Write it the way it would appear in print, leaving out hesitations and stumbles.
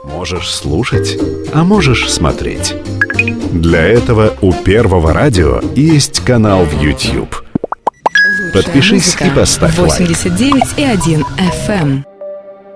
Можешь слушать, а можешь смотреть. Для этого у Первого радио есть канал в YouTube. Подпишись и поставь лайк. 89,1 FM.